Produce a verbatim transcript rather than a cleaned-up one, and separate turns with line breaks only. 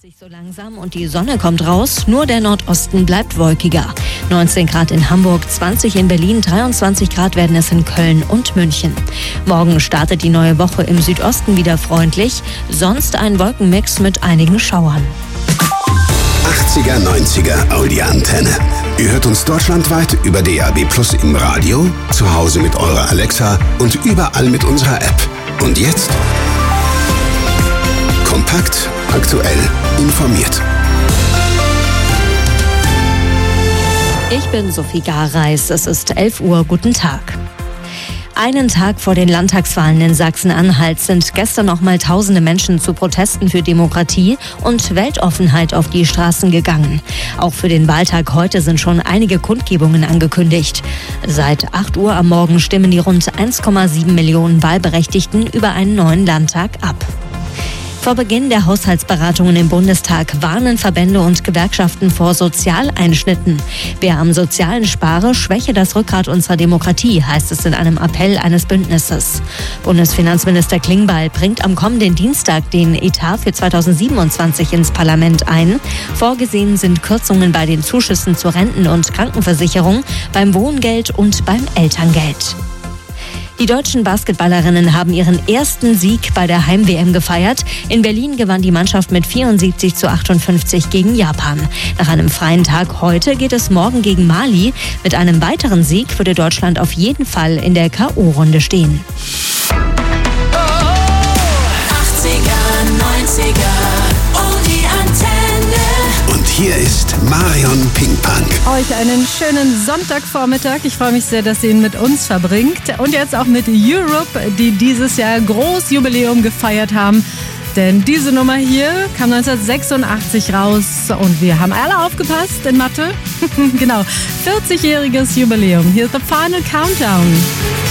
sich so langsam und die Sonne kommt raus, nur der Nordosten bleibt wolkiger. neunzehn Grad in Hamburg, zwanzig in Berlin, dreiundzwanzig Grad werden es in Köln und München. Morgen startet die neue Woche im Südosten wieder freundlich, sonst ein Wolkenmix mit einigen Schauern.
achtziger, neunziger Audi-Antenne. Ihr hört uns deutschlandweit über D A B Plus im Radio, zu Hause mit eurer Alexa und überall mit unserer App. Und jetzt? Kompakt, aktuell, informiert.
Ich bin Sophie Gareis, es ist elf Uhr, guten Tag. Einen Tag vor den Landtagswahlen in Sachsen-Anhalt sind gestern noch mal tausende Menschen zu Protesten für Demokratie und Weltoffenheit auf die Straßen gegangen. Auch für den Wahltag heute sind schon einige Kundgebungen angekündigt. Seit acht Uhr am Morgen stimmen die rund eins Komma sieben Millionen Wahlberechtigten über einen neuen Landtag ab. Vor Beginn der Haushaltsberatungen im Bundestag warnen Verbände und Gewerkschaften vor Sozialeinschnitten. Wer am Sozialen spare, schwäche das Rückgrat unserer Demokratie, heißt es in einem Appell eines Bündnisses. Bundesfinanzminister Klingbeil bringt am kommenden Dienstag den Etat für zweitausendsiebenundzwanzig ins Parlament ein. Vorgesehen sind Kürzungen bei den Zuschüssen zur Renten- und Krankenversicherung, beim Wohngeld und beim Elterngeld. Die deutschen Basketballerinnen haben ihren ersten Sieg bei der Heim-W M gefeiert. In Berlin gewann die Mannschaft mit vierundsiebzig zu achtundfünfzig gegen Japan. Nach einem freien Tag heute geht es morgen gegen Mali. Mit einem weiteren Sieg würde Deutschland auf jeden Fall in der K O-Runde stehen.
achtziger, neunziger, oh die Antenne.
Und hier ist Marion Pinkpunk.
Euch einen schönen Sonntagvormittag. Ich freue mich sehr, dass ihr ihn mit uns verbringt. Und jetzt auch mit Europe, die dieses Jahr Großjubiläum gefeiert haben. Denn diese Nummer hier kam neunzehnhundertsechsundachtzig raus und wir haben alle aufgepasst in Mathe. Genau, vierzigjähriges Jubiläum. Hier ist the Final Countdown.